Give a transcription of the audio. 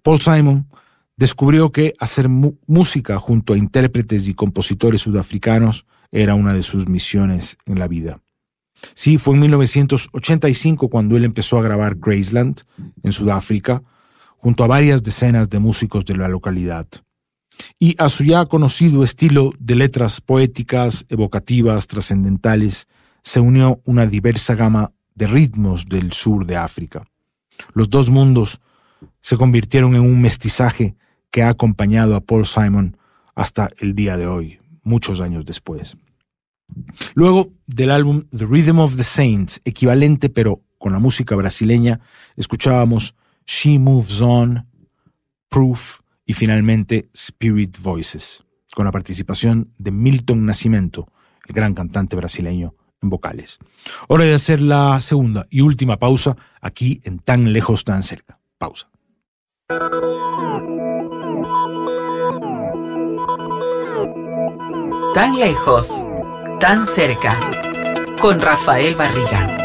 Paul Simon descubrió que hacer música junto a intérpretes y compositores sudafricanos era una de sus misiones en la vida. Sí, fue en 1985 cuando él empezó a grabar Graceland, en Sudáfrica, junto a varias decenas de músicos de la localidad. Y a su ya conocido estilo de letras poéticas, evocativas, trascendentales, se unió una diversa gama de ritmos del sur de África. Los dos mundos se convirtieron en un mestizaje que ha acompañado a Paul Simon hasta el día de hoy, muchos años después. Luego del álbum The Rhythm of the Saints, equivalente pero con la música brasileña, escuchábamos She Moves On, Proof y finalmente Spirit Voices, con la participación de Milton Nascimento, el gran cantante brasileño, en vocales. Hora de hacer la segunda y última pausa aquí en Tan Lejos, Tan Cerca. Pausa. Tan lejos, tan cerca, con Rafael Barriga.